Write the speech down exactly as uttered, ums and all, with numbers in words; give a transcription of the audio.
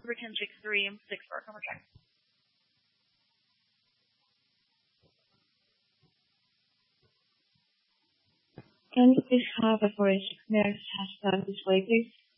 Return six three six four. Come again. Can you please have a forensic nurse has done this way, please?